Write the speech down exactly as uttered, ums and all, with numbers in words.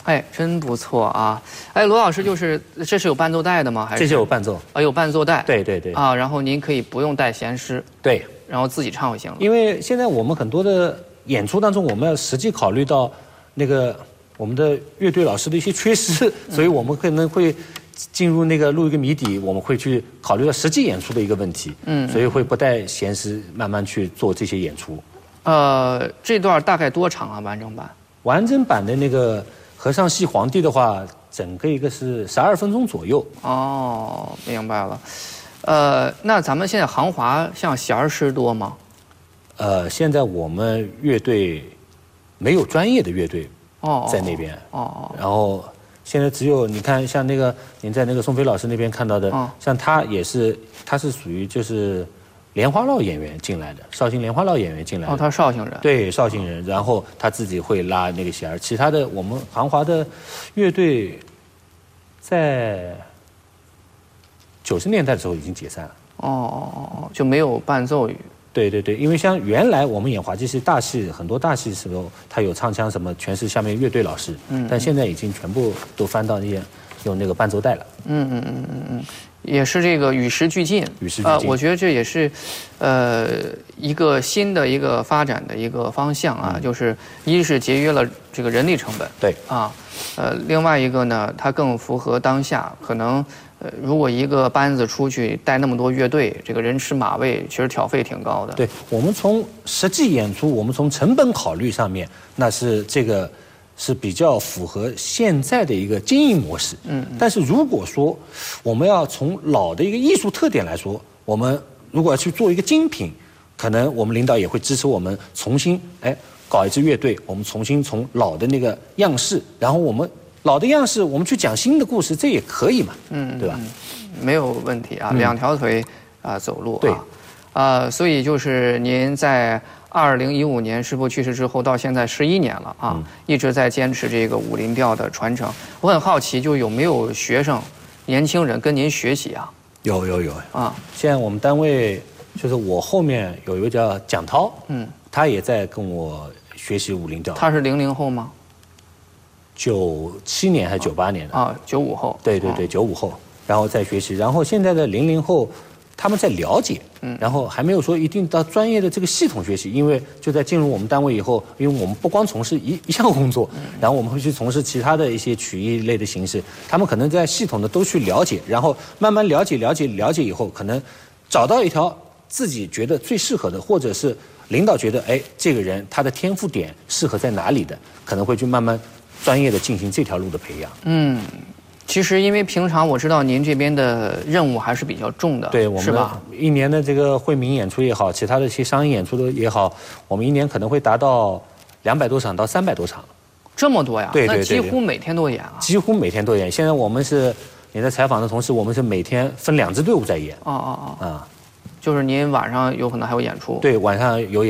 哎，真不错啊！哎，罗老师，就是这是有伴奏带的吗？还是这是有伴奏啊？有伴奏带。 对对对。 啊，然后您可以不用带弦师。 对。 然后自己唱就行了。 因为现在我们很多的演出当中，我们要实际考虑到那个我们的乐队老师的一些缺失，嗯、所以我们可能会进入那个录一个谜底，我们会去考虑到实际演出的一个问题。嗯。所以会不带弦师慢慢去做这些演出。 呃，这段大概多长啊？完整版？ 完整版的那个和尚戏皇帝的话，整个一个是十二分钟左右。 哦，明白了。呃，那咱们现在行华像弦儿师多吗？ 呃，现在我们乐队没有专业的乐队哦， 在那边哦哦。 然后现在只有你看，像那个您在那个宋飞老师那边看到的，哦、像他也是，他是属于就是莲花落演员进来的，绍兴莲花落演员进来的。 哦，他是绍兴人。 对，绍兴人，然后他自己会拉那个弦儿，其他的我们行华的乐队在九十年代的时候已经解散了。 哦哦哦，就没有伴奏。 对对对，因为像原来我们演滑稽戏大戏，很多大戏时候他有唱腔什么，全是下面乐队老师。嗯。但现在已经全部都翻到那些用那个伴奏带了。 嗯嗯嗯嗯嗯，也是这个与时俱进。 与时俱进。 呃，我觉得这也是，呃，一个新的一个发展的一个方向啊，嗯、就是一是节约了这个人力成本。 对。 啊，呃，另外一个呢，它更符合当下可能。呃，如果一个班子出去带那么多乐队，这个人吃马喂，其实挑费挺高的。 对，我们从实际演出，我们从成本考虑上面，那是这个是比较符合现在的一个经营模式。嗯。但是如果说我们要从老的一个艺术特点来说，我们如果要去做一个精品，可能我们领导也会支持我们重新哎搞一支乐队，我们重新从老的那个样式，然后我们。老的样式，我们去讲新的故事，这也可以嘛，嗯，对吧？ 没有问题啊，嗯、两条腿啊、呃、走路啊， 对， 啊、呃，所以就是您在二零一五年师父去世之后，到现在十一年了啊，嗯、一直在坚持这个武林调的传承。我很好奇，就有没有学生、年轻人跟您学习啊？ 有有有啊！现在我们单位就是我后面有一个叫蒋涛，嗯，他也在跟我学习武林调。 他是零零后吗？ 九七年还是九八年的啊？九五后。 对对对，九五后，然后再学习，然后现在的零零后，他们在了解，嗯，然后还没有说一定到专业的这个系统学习，因为就在进入我们单位以后，因为我们不光从事一一项工作，然后我们会去从事其他的一些曲艺类的形式，他们可能在系统的都去了解，然后慢慢了解了解了解以后，可能找到一条自己觉得最适合的，或者是领导觉得哎这个人他的天赋点适合在哪里的，可能会去慢慢。专业的进行这条路的培养。嗯， 其实因为平常我知道您这边的任务还是比较重的， 对，我们一年的这个惠民演出也好，其他的一些商业演出的也好，我们一年可能会达到两百多场到三百多场。 这么多呀？ 对对对， 那几乎每天都演啊。 几乎每天都演。现在我们是你在采访的同时，我们是每天分两支队伍在演。 哦哦哦。啊，就是您晚上有可能还有演出。 对，晚上有演。